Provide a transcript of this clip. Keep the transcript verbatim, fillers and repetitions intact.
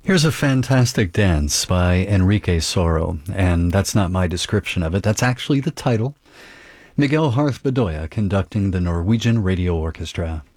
Here's a fantastic dance by Enrique Soro, and that's not my description of it. That's actually the title. Miguel Harth Bedoya conducting the Norwegian Radio Orchestra.